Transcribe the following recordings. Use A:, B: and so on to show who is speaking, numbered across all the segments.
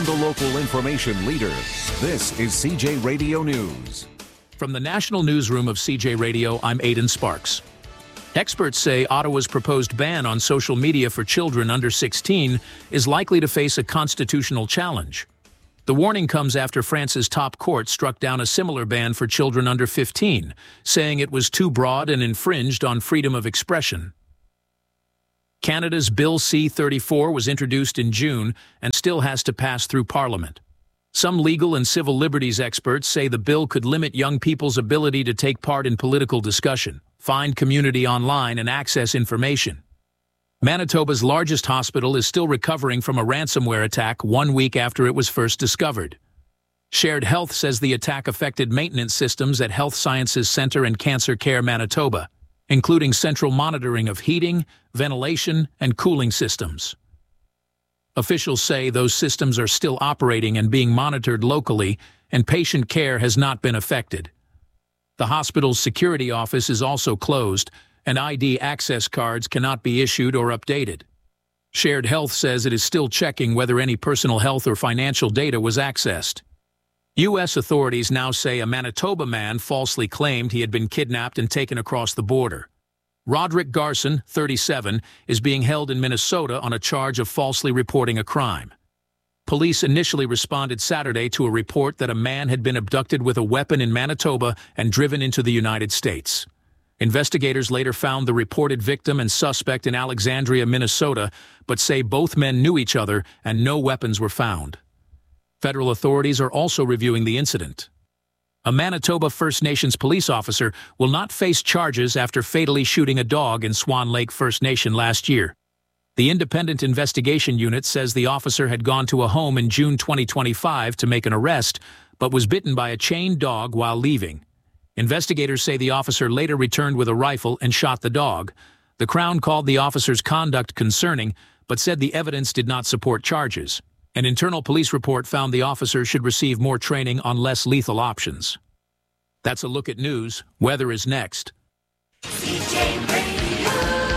A: and the local information leader. This is CJ Radio News.
B: From the National Newsroom of CJ Radio, I'm Aidan Sparks. Experts say Ottawa's proposed ban on social media for children under 16 is likely to face a constitutional challenge. The warning comes after France's top court struck down a similar ban for children under 15, saying it was too broad and infringed on freedom of expression. Canada's Bill C-34 was introduced in June and still has to pass through Parliament. Some legal and civil liberties experts say the bill could limit young people's ability to take part in political discussion, find community online, and access information. Manitoba's largest hospital is still recovering from a ransomware attack 1 week after it was first discovered. Shared Health says the attack affected maintenance systems at Health Sciences Centre and Cancer Care Manitoba, including central monitoring of heating, ventilation, and cooling systems. Officials say those systems are still operating and being monitored locally, and patient care has not been affected. The hospital's security office is also closed, and ID access cards cannot be issued or updated. Shared Health says it is still checking whether any personal health or financial data was accessed. U.S. authorities now say a Manitoba man falsely claimed he had been kidnapped and taken across the border. Roderick Garson, 37, is being held in Minnesota on a charge of falsely reporting a crime. Police initially responded Saturday to a report that a man had been abducted with a weapon in Manitoba and driven into the United States. Investigators later found the reported victim and suspect in Alexandria, Minnesota, but say both men knew each other and no weapons were found. Federal authorities are also reviewing the incident. A Manitoba First Nations police officer will not face charges after fatally shooting a dog in Swan Lake First Nation last year. The Independent Investigation Unit says the officer had gone to a home in June 2025 to make an arrest, but was bitten by a chained dog while leaving. Investigators say the officer later returned with a rifle and shot the dog. The Crown called the officer's conduct concerning, but said the evidence did not support charges. An internal police report found the officer should receive more training on less lethal options. That's a look at news. Weather is next.
C: CJ Radio,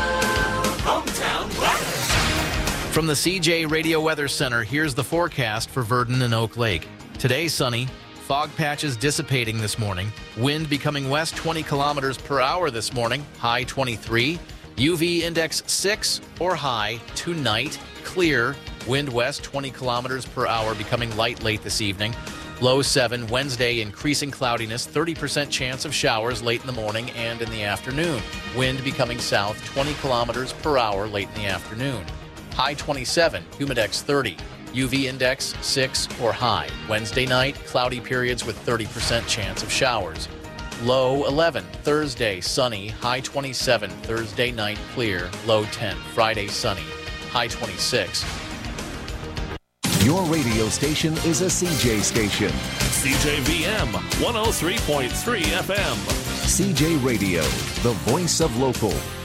C: hometown weather.
D: From the CJ Radio Weather Center, here's the forecast for Verdon and Oak Lake. Today, sunny. Fog patches dissipating this morning. Wind becoming west 20 kilometers per hour this morning, high 23. UV index 6 or high. Tonight, clear. Wind west 20 kilometers per hour, becoming light late this evening. Low 7. Wednesday, increasing cloudiness, 30% chance of showers late in the morning and in the afternoon. Wind becoming south 20 kilometers per hour late in the afternoon. High 27. Humidex 30. UV index 6 or high. Wednesday night, cloudy periods with 30% chance of showers. Low 11. Thursday, sunny. High 27. Thursday night, clear. Low 10. Friday, sunny. High 26.
A: Your radio station is a CJ station.
E: CJVM 103.3 FM.
A: CJ Radio, the voice of local.